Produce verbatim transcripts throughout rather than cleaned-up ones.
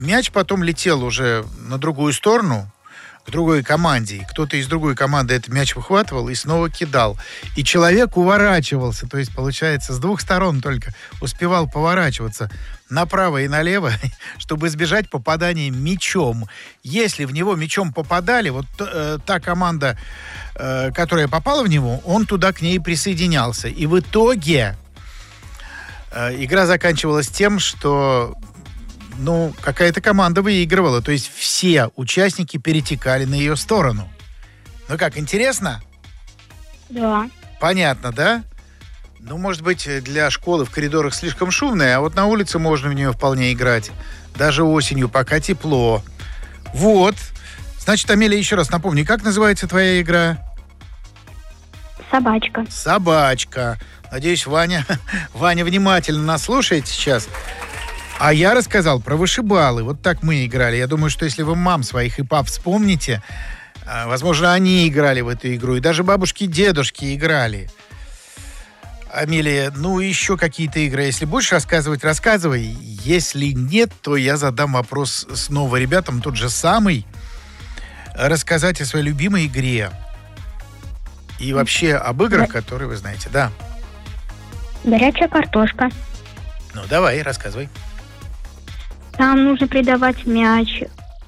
Мяч потом летел уже на другую сторону, к другой команде. И кто-то из другой команды этот мяч выхватывал и снова кидал. И человек уворачивался. То есть, получается, с двух сторон только успевал поворачиваться направо и налево, чтобы избежать попадания мячом. Если в него мячом попадали, вот э, та команда, э, которая попала в него, он туда к ней присоединялся. И в итоге э, игра заканчивалась тем, что ну, какая-то команда выигрывала. То есть все участники перетекали на ее сторону. Ну как, интересно? Да. Понятно, да? Ну, может быть, для школы в коридорах слишком шумная, а вот на улице можно в нее вполне играть. Даже осенью, пока тепло. Вот. Значит, Амелия, еще раз напомни, как называется твоя игра? Собачка. Собачка. Надеюсь, Ваня, Ваня внимательно нас слушает сейчас. А я рассказал про вышибалы. Вот так мы играли. Я думаю, что если вы мам своих и пап вспомните, возможно, они играли в эту игру. И даже бабушки и дедушки играли. Амелия, ну еще какие-то игры. Если будешь рассказывать, рассказывай. Если нет, то я задам вопрос снова ребятам. Тот же самый. Рассказать о своей любимой игре. И вообще об играх, да, которые вы знаете. Да. Горячая картошка. Ну, давай, рассказывай. Там нужно придавать мяч.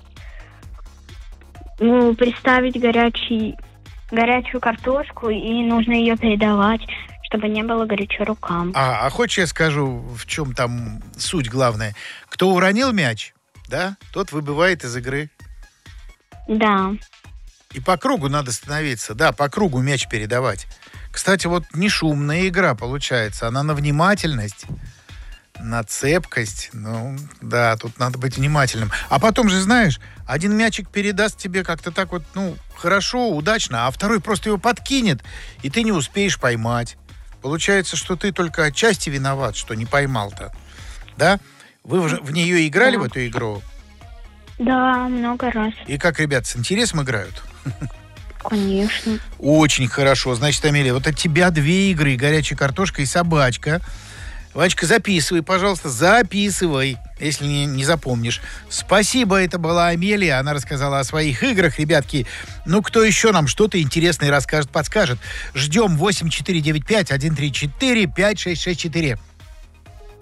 Ну, представить горячий, горячую картошку, и нужно ее передавать, чтобы не было горячо рукам. А, а хочешь я скажу, в чем там суть главная? Кто уронил мяч, да, тот выбывает из игры. Да. И по кругу надо становиться, да, по кругу мяч передавать. Кстати, вот не шумная игра получается, она на внимательность, на цепкость. Ну, да, тут надо быть внимательным. А потом же, знаешь, один мячик передаст тебе как-то так вот, ну, хорошо, удачно, а второй просто его подкинет, и ты не успеешь поймать. Получается, что ты только отчасти виноват, что не поймал-то. Да? Вы в, в нее играли, да, в эту игру? Да, много раз. И как ребята с интересом играют? Конечно. Очень хорошо. Значит, Амелия, вот от тебя две игры: горячая картошка и собачка. Ванечка, записывай, пожалуйста, записывай, если не, не запомнишь. Спасибо, это была Амелия. Она рассказала о своих играх, ребятки. Ну, кто еще нам что-то интересное расскажет, подскажет. Ждем восемь четыре девять пять один три четыре пять шесть шесть четыре.